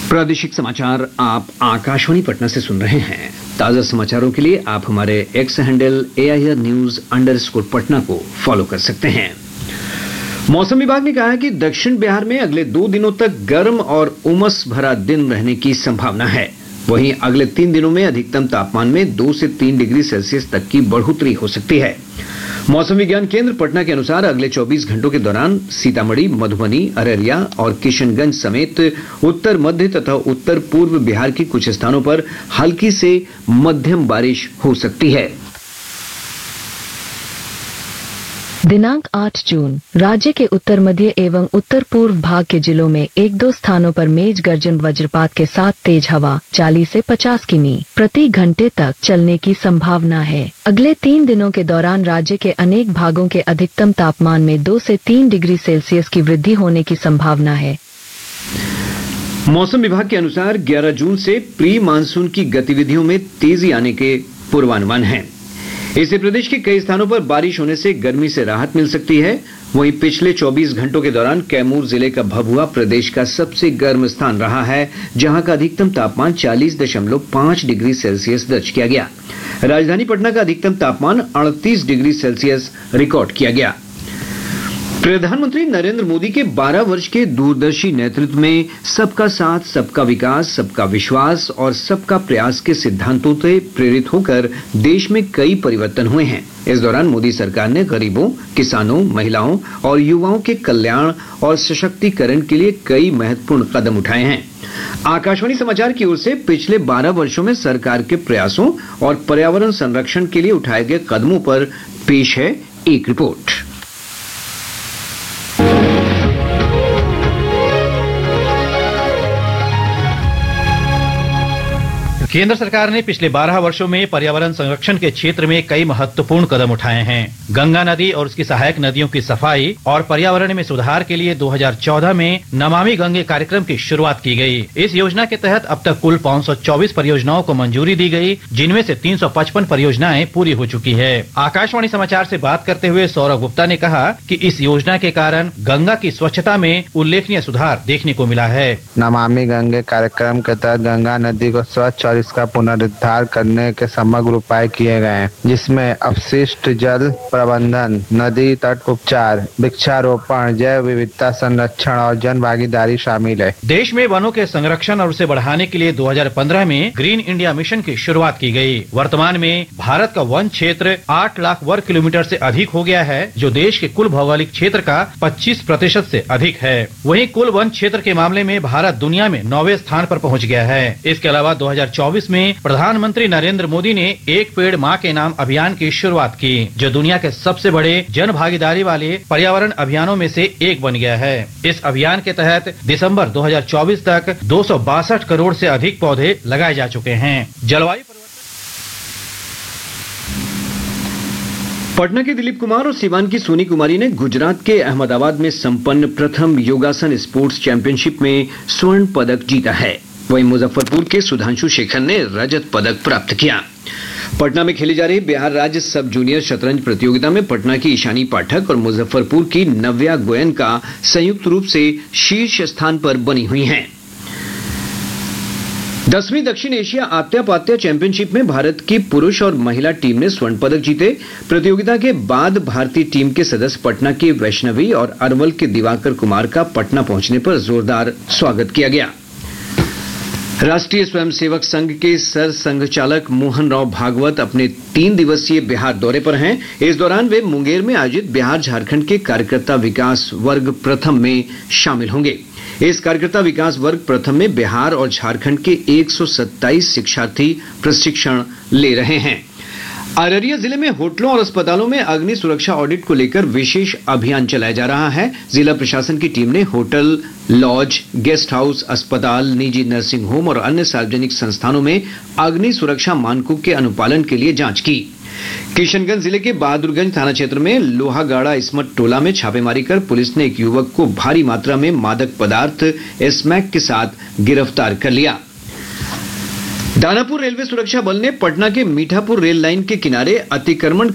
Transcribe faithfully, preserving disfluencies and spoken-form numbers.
प्रादेशिक समाचार आप आकाशवाणी पटना से सुन रहे हैं। ताजा समाचारों के लिए आप हमारे x handle AIR news underscore Patna को फॉलो कर सकते हैं। मौसम विभाग ने कहा है कि दक्षिण बिहार में अगले दो दिनों तक गर्म और उमस भरा दिन रहने की संभावना है। वहीं अगले तीन दिनों में अधिकतम तापमान में दो से तीन डिग्री सेल्सियस तक की बढ़ोतरी हो सकती है। मौसम विज्ञान केंद्र पटना के अनुसार अगले चौबीस घंटों के दौरान सीतामढ़ी, मधुबनी, अररिया और किशनगंज समेत उत्तर मध्य तथा उत्तर पूर्व बिहार के कुछ स्थानों पर हल्की से मध्यम बारिश हो सकती है। दिनांक आठ जून राज्य के उत्तर मध्य एवं उत्तर पूर्व भाग के जिलों में एक दो स्थानों पर मेघ गर्जन वज्रपात के साथ तेज हवा चालीस से पचास किमी प्रति घंटे तक चलने की संभावना है। अगले तीन दिनों के दौरान राज्य के अनेक भागों के अधिकतम तापमान में दो से तीन डिग्री सेल्सियस की वृद्धि होने की संभावना है। मौसम विभाग के अनुसार ग्यारह जून से प्री मानसून की गतिविधियों में तेजी आने के पूर्वानुमान है। इससे प्रदेश के कई स्थानों पर बारिश होने से गर्मी से राहत मिल सकती है। वहीं पिछले चौबीस घंटों के दौरान कैमूर जिले का भभुआ प्रदेश का सबसे गर्म स्थान रहा है, जहां का अधिकतम तापमान चालीस दशमलव पाँच डिग्री सेल्सियस दर्ज किया गया। राजधानी पटना का अधिकतम तापमान अड़तीस डिग्री सेल्सियस रिकॉर्ड किया गया। प्रधानमंत्री नरेंद्र मोदी के बारह वर्ष के दूरदर्शी नेतृत्व में सबका साथ, सबका विकास, सबका विश्वास और सबका प्रयास के सिद्धांतों से प्रेरित होकर देश में कई परिवर्तन हुए हैं। इस दौरान मोदी सरकार ने गरीबों, किसानों, महिलाओं और युवाओं के कल्याण और सशक्तिकरण के लिए कई महत्वपूर्ण कदम उठाए हैं। आकाशवाणी समाचार की ओर से पिछले बारह वर्षों में सरकार के प्रयासों और पर्यावरण संरक्षण के लिए उठाए गए कदमों पर पेश है एक रिपोर्ट। केंद्र सरकार ने पिछले बारह वर्षों में पर्यावरण संरक्षण के क्षेत्र में कई महत्वपूर्ण कदम उठाए हैं। गंगा नदी और उसकी सहायक नदियों की सफाई और पर्यावरण में सुधार के लिए दो हज़ार चौदह में नमामि गंगे कार्यक्रम की शुरुआत की गई। इस योजना के तहत अब तक कुल पाँच सौ चौबीस परियोजनाओं को मंजूरी दी गई, जिनमें से तीन सौ पचपन परियोजनाएं पूरी हो चुकी है। आकाशवाणी समाचार से बात करते हुए सौरभ गुप्ता ने कहा कि इस योजना के कारण गंगा की स्वच्छता में उल्लेखनीय सुधार देखने को मिला है। नमामि गंगे कार्यक्रम के तहत गंगा नदी को स्वच्छ और इसका पुनरुद्धार करने के समग्र उपाय किए गए हैं, जिसमें अपशिष्ट जल प्रबंधन, नदी तट उपचार, वृक्षारोपण, जैव विविधता संरक्षण और जन भागीदारी शामिल है। देश में वनों के संरक्षण और उसे बढ़ाने के लिए दो हज़ार पंद्रह में ग्रीन इंडिया मिशन की शुरुआत की गई। वर्तमान में भारत का वन क्षेत्र आठ लाख वर्ग किलोमीटर से अधिक हो गया है, जो देश के कुल भौगोलिक क्षेत्र का पच्चीस प्रतिशत से अधिक है। वहीं कुल वन क्षेत्र के मामले में भारत दुनिया में नौवें स्थान पर पहुंच गया है। इसके अलावा दो हज़ार चौबीस में प्रधानमंत्री नरेंद्र मोदी ने एक पेड़ मां के नाम अभियान की शुरुआत की, जो दुनिया के सबसे बड़े जन भागीदारी वाले पर्यावरण अभियानों में से एक बन गया है। इस अभियान के तहत दिसंबर दो हज़ार चौबीस तक दो सौ बासठ करोड़ से अधिक पौधे लगाए जा चुके हैं। जलवायु पटना के दिलीप कुमार और सीवान की सोनी कुमारी ने गुजरात के अहमदाबाद में संपन्न प्रथम योगासन स्पोर्ट्स चैंपियनशिप में स्वर्ण पदक जीता है। वहीं मुजफ्फरपुर के सुधांशु शेखर ने रजत पदक प्राप्त किया। पटना में खेली जा रही बिहार राज्य सब जूनियर शतरंज प्रतियोगिता में पटना की ईशानी पाठक और मुजफ्फरपुर की नव्या गोयन का संयुक्त रूप से शीर्ष स्थान पर बनी हुई हैं। दसवीं दक्षिण एशिया आत्यापात्या चैंपियनशिप में भारत की पुरुष और महिला टीम ने स्वर्ण पदक जीते। प्रतियोगिता के बाद भारतीय टीम के सदस्य पटना की वैष्णवी और अरवल के दिवाकर कुमार का पटना पहुंचने पर जोरदार स्वागत किया गया। राष्ट्रीय स्वयंसेवक संघ के सर संघचालक मोहन राव भागवत अपने तीन दिवसीय बिहार दौरे पर हैं। इस दौरान वे मुंगेर में आयोजित बिहार झारखंड के कार्यकर्ता विकास वर्ग प्रथम में शामिल होंगे। इस कार्यकर्ता विकास वर्ग प्रथम में बिहार और झारखंड के एक सौ सत्ताईस शिक्षार्थी प्रशिक्षण ले रहे हैं। अररिया जिले में होटलों और अस्पतालों में अग्नि सुरक्षा ऑडिट को लेकर विशेष अभियान चलाया जा रहा है। जिला प्रशासन की टीम ने होटल, लॉज, गेस्ट हाउस, अस्पताल, निजी नर्सिंग होम और अन्य सार्वजनिक संस्थानों में अग्नि सुरक्षा मानकों के अनुपालन के लिए जांच की। किशनगंज जिले के बहादुरगंज थाना क्षेत्र में लोहागाड़ा इस्मत टोला में छापेमारी कर पुलिस ने एक युवक को भारी मात्रा में मादक पदार्थ स्मैक के साथ गिरफ्तार कर लिया। दानापुर रेलवे सुरक्षा बल ने पटना के मीठापुर रेल लाइन के किनारे अतिक्रमण